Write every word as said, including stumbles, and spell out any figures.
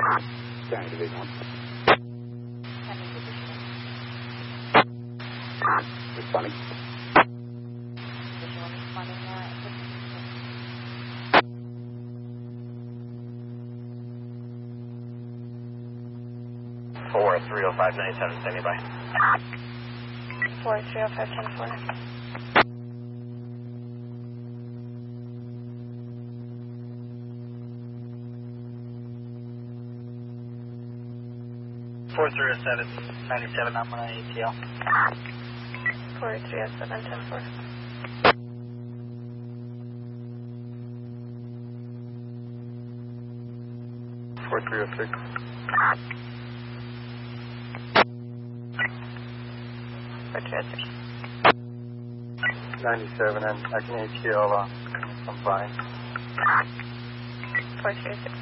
County Division one. County Division Responding. Division one responding. Uh, four three oh five ninety-seven, standing by. four three oh five ten four. four three oh seven ninety-seven, I'm on A T L. four three oh seven ten four. four three oh six. four three oh six. ninety-seven, and I can A T L uh, from Vine. four three oh six.